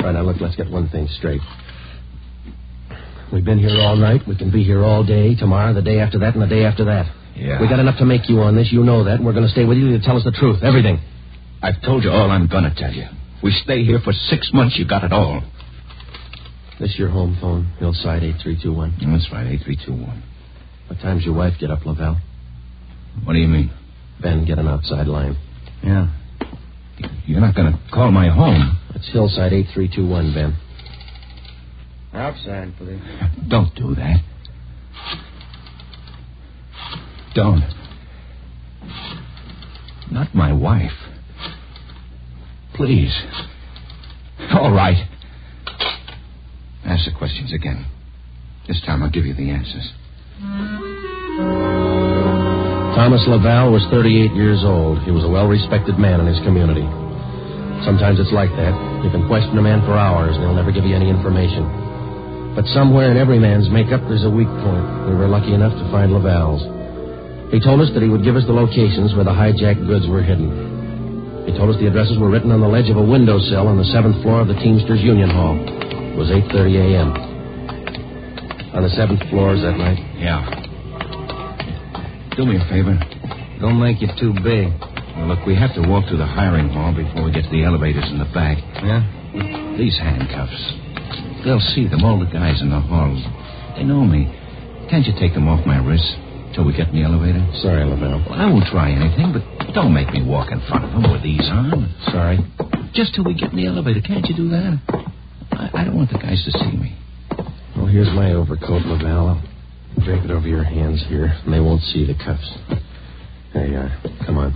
All right, now, look, let's get one thing straight. We've been here all night. We can be here all day, tomorrow, the day after that, and the day after that. Yeah. We got enough to make you on this. You know that. And we're going to stay with you to tell us the truth. Everything. I've told you all I'm going to tell you. We stay here for 6 months, you got it all. This your home phone, Hillside 8321? That's right, 8321. What time's your wife get up, Lavelle? What do you mean? Ben, get an outside line. Yeah. You're not going to call my home. It's Hillside 8321, Ben. Outside, please. Don't do that. Don't. Not my wife. Please. All right. Ask the questions again. This time I'll give you the answers. Thomas Lavelle was 38 years old. He was a well-respected man in his community. Sometimes it's like that. You can question a man for hours, and he'll never give you any information. But somewhere in every man's makeup, there's a weak point. We were lucky enough to find Lavalle's. He told us that he would give us the locations where the hijacked goods were hidden. He told us the addresses were written on the ledge of a windowsill on the 7th floor of the Teamsters Union Hall. It was 8:30 a.m. On the 7th floor, is that right? Yeah. Do me a favor. Don't make it too big. Well, look, we have to walk through the hiring hall before we get to the elevators in the back. Yeah? These handcuffs. They'll see them, all the guys in the hall. They know me. Can't you take them off my wrists till we get in the elevator? Sorry, Lavelle. Well, I won't try anything, but don't make me walk in front of them with these on. Sorry. Just till we get in the elevator. Can't you do that? I don't want the guys to see me. Well, here's my overcoat, Lavelle. I'll drape it over your hands here, and they won't see the cuffs. There you are. Come on.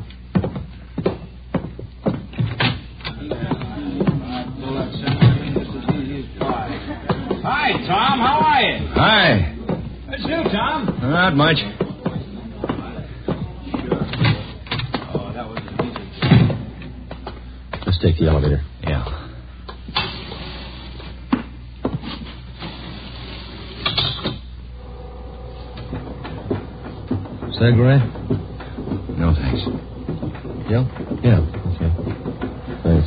Hi, Tom. How are you? Hi. What's new, Tom? Not much. Let's take the elevator. Yeah. Cigarette? No, thanks. Joe? Yeah, okay. Thanks.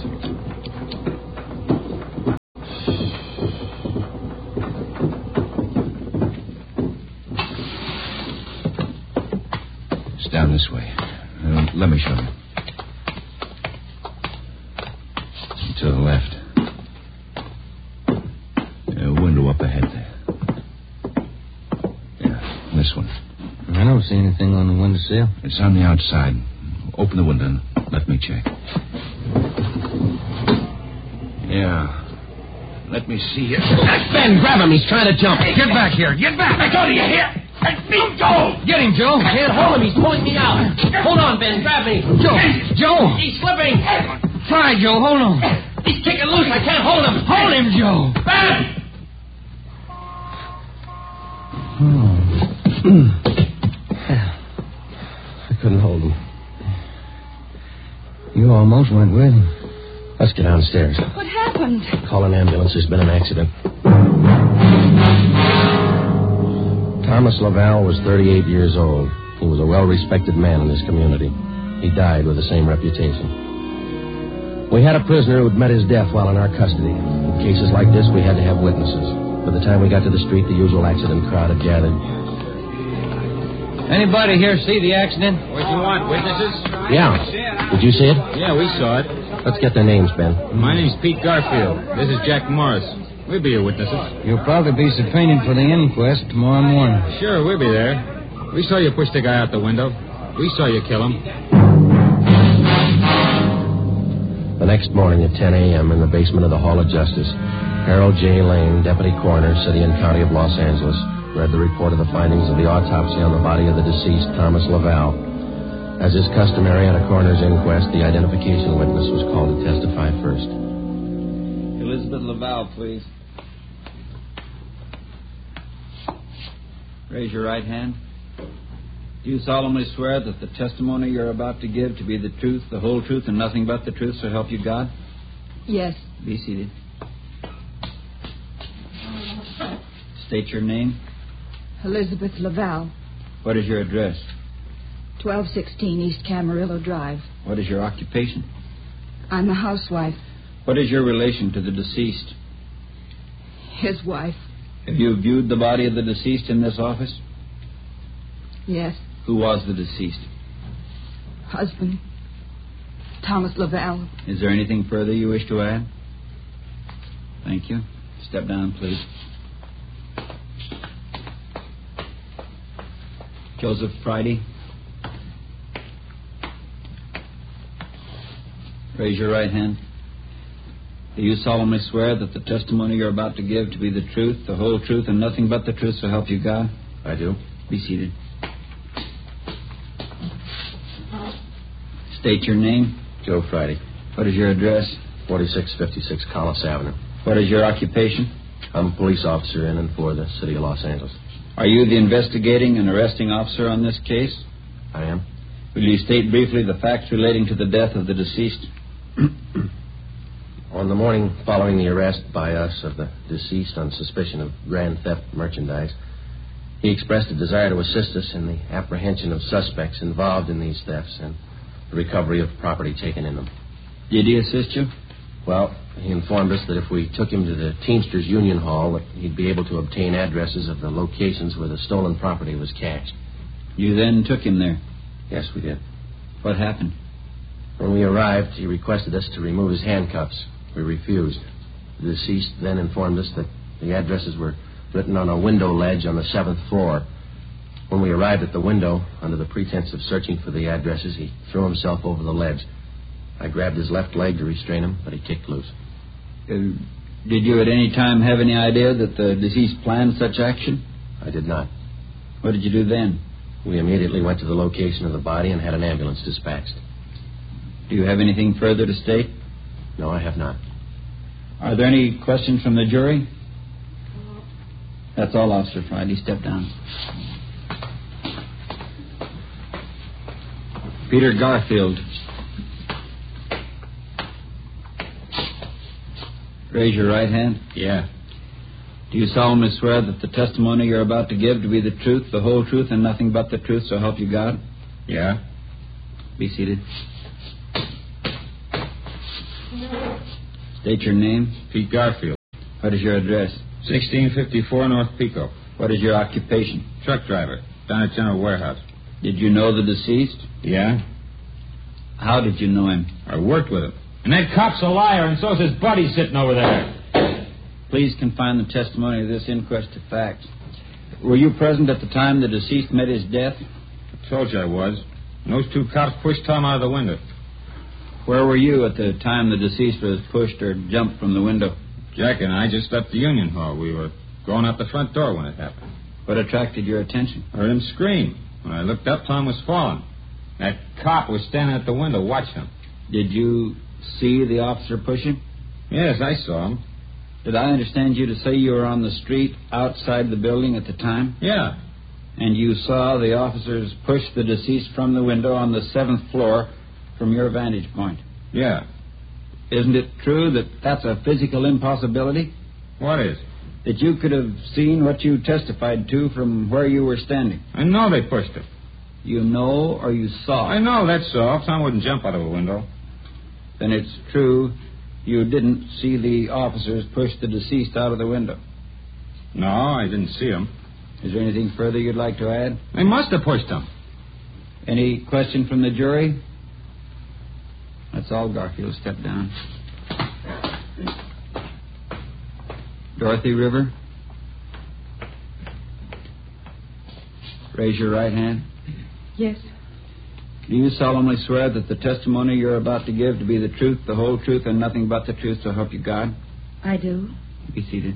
It's down this way. Let me show you. To the left. Window up ahead there. Yeah, this one. I don't see anything on the windowsill. It's on the outside. Open the window and let me check. Yeah. Let me see here. Ben, grab him. He's trying to jump. Hey, get back here. Get back. I told you, you hear? Let me go! Get him, Joe. I can't hold him. He's pulling me out. Hold on, Ben. Grab me. Joe. He's slipping. Try, Joe. Hold on. He's kicking loose. I can't hold him. Hold him, Joe. Ben! I couldn't hold him. You almost went with him. Let's get downstairs. What happened? Call an ambulance. There's been an accident. Thomas Lavelle was 38 years old. He was a well-respected man in his community. He died with the same reputation. We had a prisoner who'd met his death while in our custody. In cases like this, we had to have witnesses. By the time we got to the street, the usual accident crowd had gathered. Anybody here see the accident? What you want, witnesses? Yeah. Did you see it? Yeah, we saw it. Let's get their names, Ben. My name's Pete Garfield. This is Jack Morris. We'll be your witnesses. You'll probably be subpoenaed for the inquest tomorrow morning. Sure, we'll be there. We saw you push the guy out the window. We saw you kill him. The next morning at 10 a.m. in the basement of the Hall of Justice, Harold J. Lane, Deputy Coroner, City and County of Los Angeles, read the report of the findings of the autopsy on the body of the deceased, Thomas Lavelle. As is customary at a coroner's inquest, the identification witness was called to testify first. Elizabeth Lavelle, please. Raise your right hand. Do you solemnly swear that the testimony you're about to give to be the truth, the whole truth, and nothing but the truth, so help you God? Yes. Be seated. State your name. Elizabeth Lavelle, What is your address? 1216 East Camarillo Drive. What is your occupation? I'm a housewife. What is your relation to the deceased? His wife. Have you viewed the body of the deceased in this office? Yes. Who was the deceased? Husband. Thomas Laval. Is there anything further you wish to add? Thank you. Step down, please. Joseph Friday. Raise your right hand. Do you solemnly swear that the testimony you're about to give to be the truth, the whole truth, and nothing but the truth, so help you God? I do. Be seated. State your name. Joe Friday. What is your address? 4656 Collis Avenue. What is your occupation? I'm a police officer in and for the city of Los Angeles. Are you the investigating and arresting officer on this case? I am. Will you state briefly the facts relating to the death of the deceased? On the morning following the arrest by us of the deceased on suspicion of grand theft merchandise, he expressed a desire to assist us in the apprehension of suspects involved in these thefts and the recovery of property taken in them. Did he assist you? Well, he informed us that if we took him to the Teamsters Union Hall, that he'd be able to obtain addresses of the locations where the stolen property was cached. You then took him there? Yes, we did. What happened? When we arrived, he requested us to remove his handcuffs. We refused. The deceased then informed us that the addresses were written on a window ledge on the 7th floor. When we arrived at the window, under the pretense of searching for the addresses, he threw himself over the ledge. I grabbed his left leg to restrain him, but he kicked loose. Did you at any time have any idea that the deceased planned such action? I did not. What did you do then? We immediately went to the location of the body and had an ambulance dispatched. Do you have anything further to state? No, I have not. Are there any questions from the jury? That's all, Officer Friday. Step down. Peter Garfield. Raise your right hand. Yeah. Do you solemnly swear that the testimony you're about to give to be the truth, the whole truth, and nothing but the truth, so help you God? Yeah. Be seated. State your name. Pete Garfield. What is your address? 1654 North Pico. What is your occupation? Truck driver. Down at General Warehouse. Did you know the deceased? Yeah. How did you know him? I worked with him. And that cop's a liar, and so's his buddy sitting over there. Please confine the testimony of this inquest to facts. Were you present at the time the deceased met his death? I told you I was. And those two cops pushed Tom out of the window. Where were you at the time the deceased was pushed or jumped from the window? Jack and I just left the Union Hall. We were going out the front door when it happened. What attracted your attention? I heard him scream. When I looked up, Tom was falling. That cop was standing at the window watching him. Did you see the officer push him? Yes, I saw him. Did I understand you to say you were on the street outside the building at the time? Yeah. And you saw the officers push the deceased from the window on the 7th floor from your vantage point? Yeah. Isn't it true that that's a physical impossibility? What is? That you could have seen what you testified to from where you were standing? I know they pushed him. You know or you saw? I know, that's all. Tom wouldn't jump out of a window. Then it's true you didn't see the officers push the deceased out of the window? No, I didn't see him. Is there anything further you'd like to add? They must have pushed him. Any question from the jury? That's all, Garfield. Step down. Dorothy River. Raise your right hand. Yes. Do you solemnly swear that the testimony you're about to give to be the truth, the whole truth, and nothing but the truth, so help you God? I do. Be seated.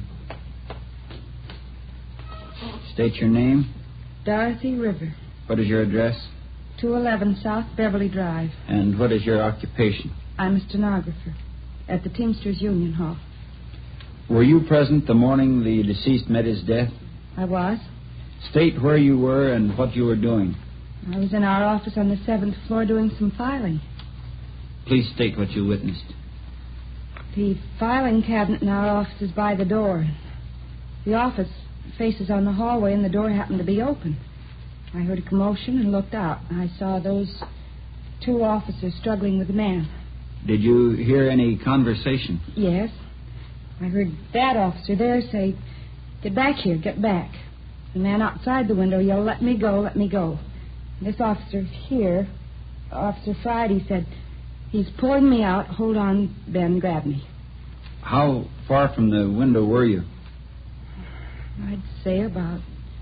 State your name. Dorothy River. What is your address? 211 South Beverly Drive. And what is your occupation? I'm a stenographer at the Teamsters Union Hall. Were you present the morning the deceased met his death? I was. State where you were and what you were doing. I was in our office on the 7th floor doing some filing. Please state what you witnessed. The filing cabinet in our office is by the door. The office faces on the hallway, and the door happened to be open. I heard a commotion and looked out. I saw those two officers struggling with the man. Did you hear any conversation? Yes. I heard that officer there say, "Get back here, get back." The man outside the window yelled, "Let me go, let me go." And this officer here, Officer Friday, said, "He's pulling me out. Hold on, Ben, grab me." How far from the window were you? I'd say about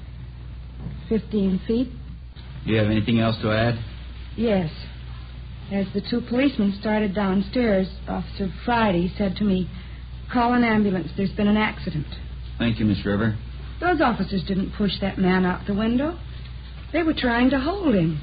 15 feet. Do you have anything else to add? Yes. As the two policemen started downstairs, Officer Friday said to me, "Call an ambulance. There's been an accident." Thank you, Miss River. Those officers didn't push that man out the window. They were trying to hold him.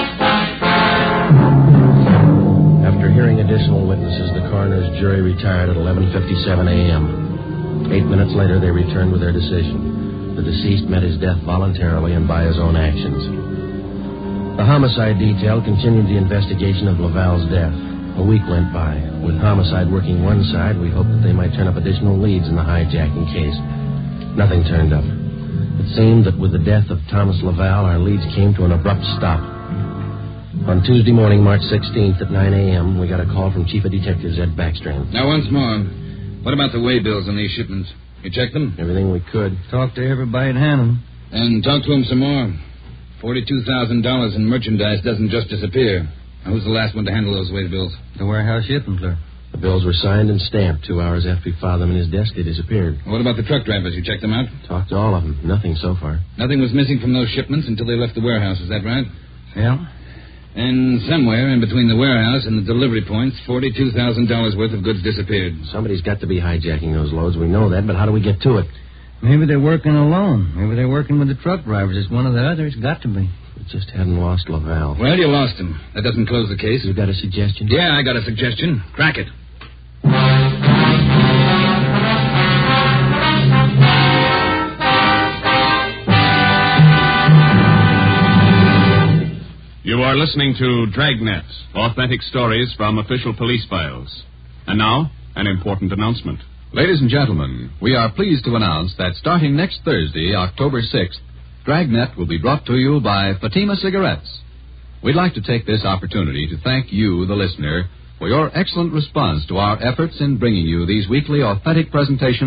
After hearing additional witnesses, the coroner's jury retired at 11:57 a.m. 8 minutes later, they returned with their decision. The deceased met his death voluntarily and by his own actions. The homicide detail continued the investigation of Laval's death. A week went by. With homicide working one side, we hoped that they might turn up additional leads in the hijacking case. Nothing turned up. It seemed that with the death of Thomas Laval, our leads came to an abrupt stop. On Tuesday morning, March 16th at 9 a.m., we got a call from Chief of Detectives Ed Backstrand. Now, once more, what about the way bills on these shipments? You checked them? Everything we could. Talked to everybody at Hannum. And talk to them some more. $42,000 in merchandise doesn't just disappear. Now, who's the last one to handle those way bills? The warehouse shipping clerk. The bills were signed and stamped. 2 hours after we filed them in his desk, they disappeared. What about the truck drivers? You checked them out? Talked to all of them. Nothing so far. Nothing was missing from those shipments until they left the warehouse. Is that right? Yeah. And somewhere in between the warehouse and the delivery points, $42,000 worth of goods disappeared. Somebody's got to be hijacking those loads. We know that, but how do we get to it? Maybe they're working alone. Maybe they're working with the truck drivers. It's one of the others. Got to be. We just hadn't lost Laval. Well, you lost him. That doesn't close the case. You got a suggestion? Yeah, I got a suggestion. Crack it. You are listening to Dragnet, authentic stories from official police files. And now, an important announcement. Ladies and gentlemen, we are pleased to announce that starting next Thursday, October 6th, Dragnet will be brought to you by Fatima Cigarettes. We'd like to take this opportunity to thank you, the listener, for your excellent response to our efforts in bringing you these weekly authentic presentations